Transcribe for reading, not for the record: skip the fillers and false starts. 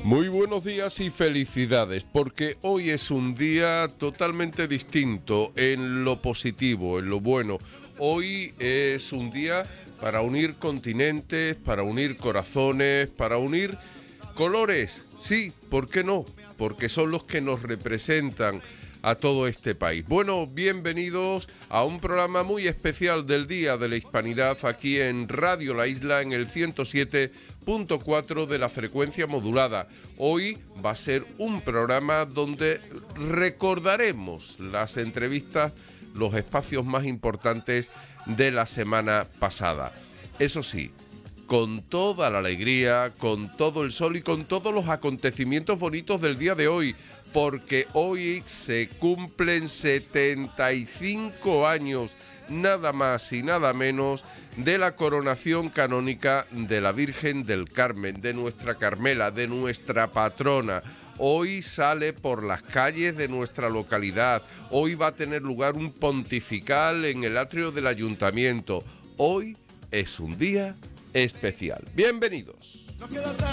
Muy buenos días y felicidades, porque hoy es un día totalmente distinto en lo positivo, en lo bueno. Hoy es un día para unir continentes, para unir corazones, para unir colores. Sí, ¿por qué no? Porque son los que nos representan a todo este país. Bueno, bienvenidos a un programa muy especial del Día de la Hispanidad aquí en Radio La Isla en el 107.4 de la frecuencia modulada. Hoy va a ser un programa donde recordaremos las entrevistas, los espacios más importantes de la semana pasada. Eso sí, con toda la alegría, con todo el sol y con todos los acontecimientos bonitos del día de hoy, porque hoy se cumplen 75 años, nada más y nada menos, de la coronación canónica de la Virgen del Carmen, de nuestra Carmela, de nuestra patrona. Hoy sale por las calles de nuestra localidad, hoy va a tener lugar un pontifical en el atrio del ayuntamiento. Hoy es un día especial. Bienvenidos.